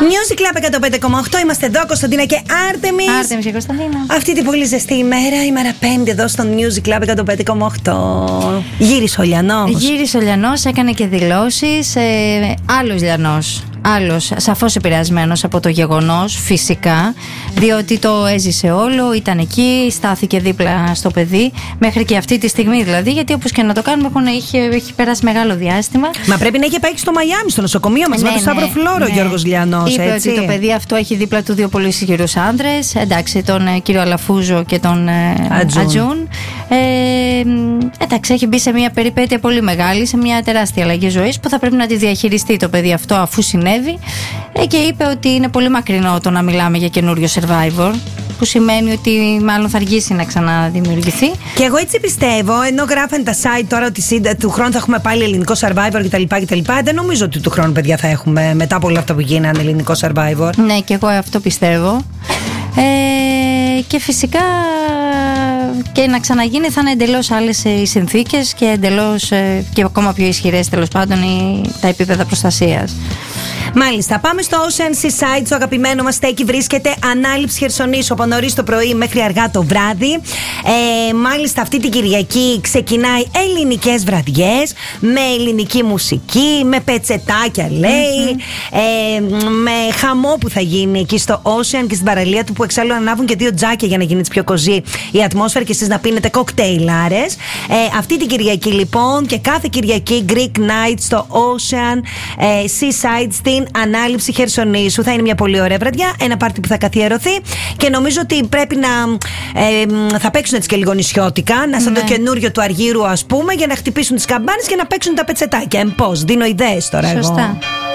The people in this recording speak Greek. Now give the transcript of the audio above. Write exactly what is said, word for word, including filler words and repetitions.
Music Club εκατόν πέντε κόμμα οκτώ. Είμαστε εδώ, Κωνσταντίνα και Άρτεμις. Άρτεμις και Κωνσταντίνα. Αυτή την πολύ ζεστή ημέρα, ημέρα πέμπτη, εδώ στο Music Club εκατόν πέντε κόμμα οκτώ. Γύρισε ο Λιανός. Γύρισε ο Λιανός, έκανε και δηλώσεις. Ε, άλλος Λιανός. Άλλος, σαφώς επηρεασμένος από το γεγονός, φυσικά, διότι το έζησε όλο, ήταν εκεί, στάθηκε δίπλα στο παιδί, μέχρι και αυτή τη στιγμή δηλαδή, γιατί όπως και να το κάνουμε, έχουν, έχει, έχει περάσει μεγάλο διάστημα. Μα πρέπει να είχε πάει και στο Μαϊάμι, στο νοσοκομείο μας, ναι, με τον Σταύρο ναι, Φλόρο, ναι. Γιώργος Λιανός. Είπε έτσι. ότι το παιδί αυτό έχει δίπλα του δύο πολύ ισχυρούς άντρες, εντάξει, τον ε, κύριο Αλαφούζο και τον ε, Ατζούν. Ατζούν. Ε, εντάξει, έχει μπει σε μια περιπέτεια πολύ μεγάλη, σε μια τεράστια αλλαγή ζωής που θα πρέπει να τη διαχειριστεί το παιδί αυτό αφού συνέβη. Ε, και είπε ότι είναι πολύ μακρινό το να μιλάμε για καινούριο Survivor, που σημαίνει ότι μάλλον θα αργήσει να ξαναδημιουργηθεί. Και εγώ έτσι πιστεύω, ενώ γράφουν τα site τώρα ότι του χρόνου θα έχουμε πάλι ελληνικό Survivor κτλ. κτλ. Δεν νομίζω ότι του χρόνου, παιδιά, θα έχουμε μετά από όλα αυτά που γίνανε ελληνικό Survivor. Ναι, και εγώ αυτό πιστεύω. Ε, και φυσικά και να ξαναγίνει θα είναι εντελώς άλλες οι συνθήκες και εντελώς ε, και ακόμα πιο ισχυρές, τέλος πάντων, οι, τα επίπεδα προστασίας. Μάλιστα, πάμε στο Ocean Seaside, το αγαπημένο μας στέκι. Βρίσκεται ανάληψη Χερσονήσου από νωρίς το πρωί μέχρι αργά το βράδυ. Ε, μάλιστα, αυτή την Κυριακή ξεκινάει ελληνικές βραδιές με ελληνική μουσική, με πετσετάκια λέει, mm-hmm. ε, με χαμό που θα γίνει εκεί στο Ocean και στην παραλία του, που εξάλλου ανάβουν και δύο τζάκια για να γίνει πιο κοζή η ατμόσφαιρα και εσείς να πίνετε κοκτέιλάρες. Ε, αυτή την Κυριακή λοιπόν και κάθε Κυριακή Greek Night στο Ocean ε, Seaside στην ανάληψη Χερσονήσου. Θα είναι μια πολύ ωραία βραδιά, ένα πάρτι που θα καθιερωθεί και νομίζω ότι πρέπει να ε, θα παίξουν έτσι και λίγο νησιώτικα, να σαν ναι. το καινούριο του Αργύρου, ας πούμε, για να χτυπήσουν τις καμπάνες και να παίξουν τα πετσετάκια. Ε, πώς, δίνω ιδέες τώρα. Σωστά. Εγώ.